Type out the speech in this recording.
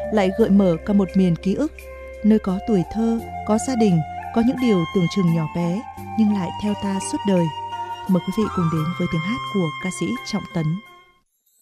lại gợi mở cả một miền ký ức, nơi có tuổi thơ, có gia đình, có những điều tưởng chừng nhỏ bé nhưng lại theo ta suốt đời. Mời quý vị cùng đến với tiếng hát của ca sĩ Trọng Tấn.